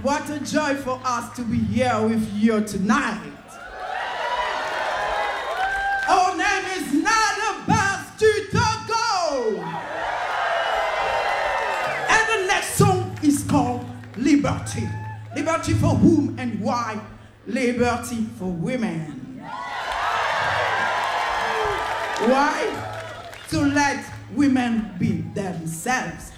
What a joy for us to be here with you tonight. Our name is Nada Bastutogo. And the next song is called Liberty. Liberty for whom and why? Liberty for women. Why? To let women be themselves.